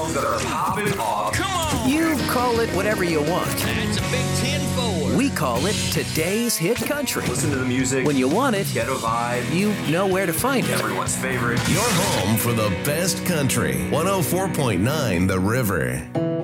that are popping off. Come on! You call it whatever you want. It's a big 10-4. We call it today's hit country. Listen to the music. When you want it, Ghetto vibe. you know where to find it. Everyone's favorite. Your home for the best country. 104.9 The River.